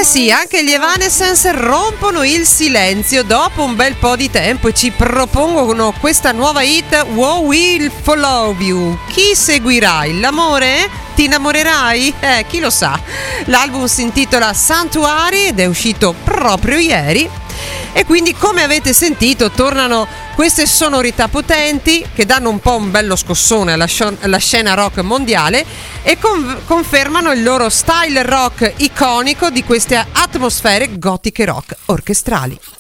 sì, anche gli Evanescence rompono il silenzio dopo un bel po' di tempo e ci propongono questa nuova hit, Who Will Follow You? Chi seguirai? L'amore? Ti innamorerai? Chi lo sa. L'album si intitola Sanctuary ed è uscito proprio ieri. E quindi, come avete sentito, tornano queste sonorità potenti che danno un po' un bello scossone alla scena rock mondiale e confermano il loro style rock iconico di queste atmosfere gotiche rock orchestrali.